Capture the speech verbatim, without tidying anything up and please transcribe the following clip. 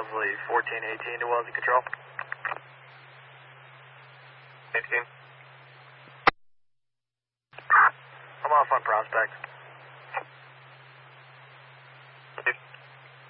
Wellesley fourteen eighteen to Wellesley Control. eighteen. I'm off on Prospect.